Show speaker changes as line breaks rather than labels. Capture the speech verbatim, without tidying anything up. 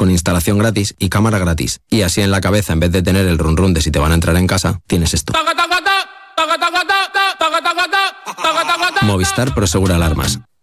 con instalación gratis y cámara gratis. Y así en la cabeza, en vez de tener el run run de si te van a entrar en casa, tienes esto. Movistar Prosegur Alarmas.